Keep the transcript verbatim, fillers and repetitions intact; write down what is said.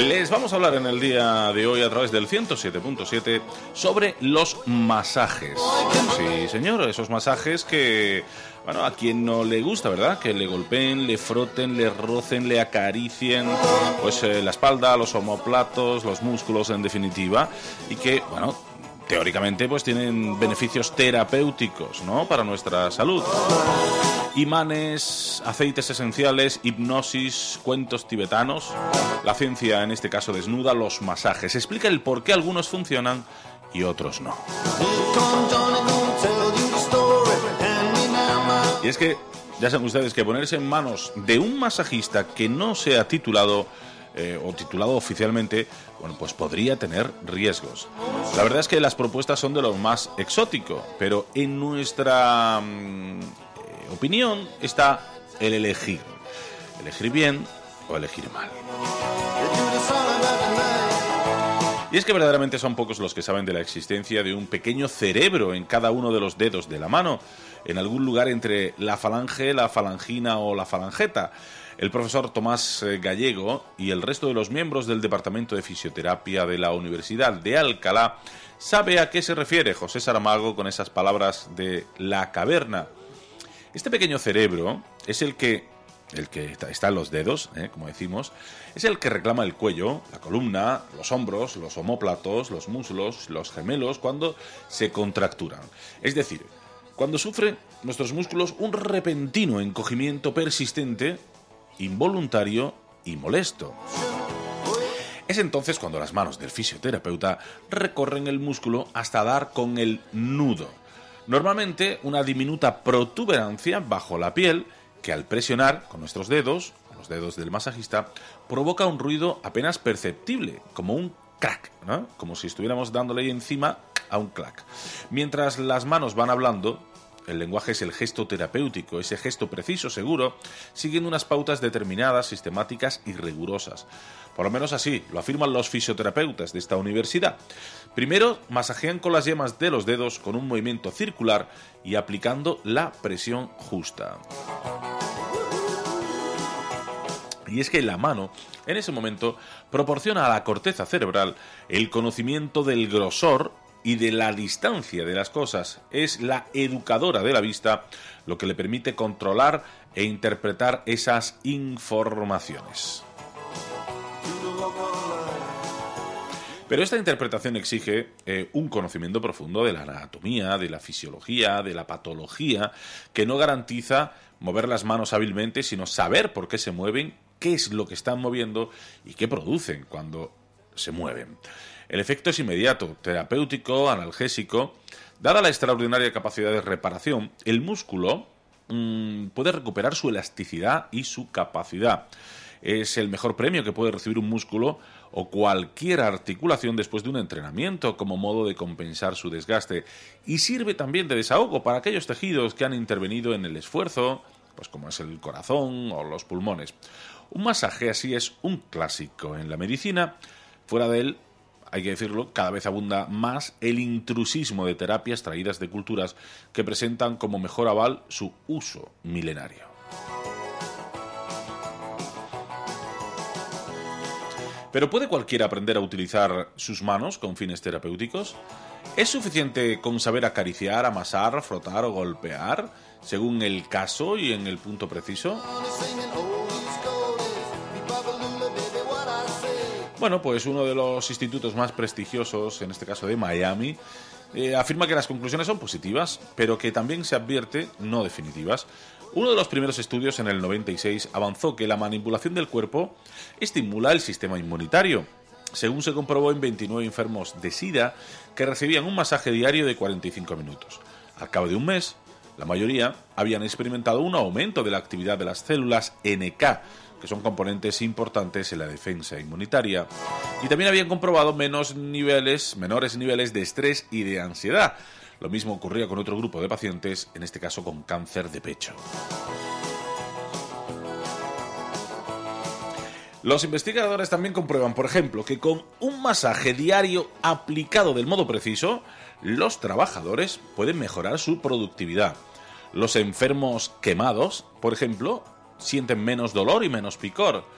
Les vamos a hablar en el día de hoy a través del ciento siete punto siete sobre los masajes. Sí, señor, esos masajes que, bueno, a quien no le gusta, ¿verdad? Que le golpeen, le froten, le rocen, le acaricien, pues eh, la espalda, los omóplatos, los músculos en definitiva, y que, bueno, teóricamente pues tienen beneficios terapéuticos, ¿no?, para nuestra salud. Imanes, aceites esenciales, hipnosis, cuentos tibetanos. La ciencia en este caso desnuda los masajes. Explica el por qué algunos funcionan y otros no. Y es que ya saben ustedes que ponerse en manos de un masajista que no sea titulado eh, o titulado oficialmente, bueno, pues podría tener riesgos. La verdad es que las propuestas son de lo más exótico, pero en nuestra mmm, eh, opinión está el elegir. Elegir bien o elegir mal. Y es que verdaderamente son pocos los que saben de la existencia de un pequeño cerebro en cada uno de los dedos de la mano, en algún lugar entre la falange, la falangina o la falangeta. El profesor Tomás Gallego y el resto de los miembros del Departamento de Fisioterapia de la Universidad de Alcalá sabe a qué se refiere José Saramago con esas palabras de la caverna. Este pequeño cerebro es el que, el que está en los dedos, ¿eh? como decimos, es el que reclama el cuello, la columna, los hombros, los omóplatos, los muslos, los gemelos cuando se contracturan. Es decir, cuando sufren nuestros músculos un repentino encogimiento persistente, involuntario y molesto. Es entonces cuando las manos del fisioterapeuta recorren el músculo hasta dar con el nudo. Normalmente una diminuta protuberancia bajo la piel que al presionar con nuestros dedos, con los dedos del masajista, provoca un ruido apenas perceptible, como un crack, ¿no? Como si estuviéramos dándole encima a un clac. Mientras las manos van hablando, el lenguaje es el gesto terapéutico, ese gesto preciso, seguro, siguiendo unas pautas determinadas, sistemáticas y rigurosas. Por lo menos así lo afirman los fisioterapeutas de esta universidad. Primero, masajean con las yemas de los dedos con un movimiento circular y aplicando la presión justa. Y es que la mano, en ese momento, proporciona a la corteza cerebral el conocimiento del grosor y de la distancia de las cosas. Es la educadora de la vista, lo que le permite controlar e interpretar esas informaciones. Pero esta interpretación exige eh, un conocimiento profundo de la anatomía, de la fisiología, de la patología, que no garantiza mover las manos hábilmente, sino saber por qué se mueven, qué es lo que están moviendo y qué producen cuando se mueven. El efecto es inmediato, terapéutico, analgésico. Dada la extraordinaria capacidad de reparación, el músculo mmm, puede recuperar su elasticidad y su capacidad. Es el mejor premio que puede recibir un músculo o cualquier articulación después de un entrenamiento, como modo de compensar su desgaste. Y sirve también de desahogo para aquellos tejidos que han intervenido en el esfuerzo, pues como es el corazón o los pulmones. Un masaje así es un clásico en la medicina. Fuera de él, hay que decirlo, cada vez abunda más el intrusismo de terapias traídas de culturas que presentan como mejor aval su uso milenario. ¿Pero puede cualquiera aprender a utilizar sus manos con fines terapéuticos? ¿Es suficiente con saber acariciar, amasar, frotar o golpear, según el caso y en el punto preciso? Bueno, pues uno de los institutos más prestigiosos, en este caso de Miami, eh, afirma que las conclusiones son positivas, pero que también se advierte no definitivas. Uno de los primeros estudios en el noventa y seis avanzó que la manipulación del cuerpo estimula el sistema inmunitario, según se comprobó en veintinueve enfermos de SIDA que recibían un masaje diario de cuarenta y cinco minutos. Al cabo de un mes, la mayoría habían experimentado un aumento de la actividad de las células N K, que son componentes importantes en la defensa inmunitaria, y también habían comprobado menos niveles, menores niveles de estrés y de ansiedad. Lo mismo ocurría con otro grupo de pacientes, en este caso con cáncer de pecho. Los investigadores también comprueban, por ejemplo, que con un masaje diario aplicado del modo preciso, los trabajadores pueden mejorar su productividad. Los enfermos quemados, por ejemplo, sienten menos dolor y menos picor.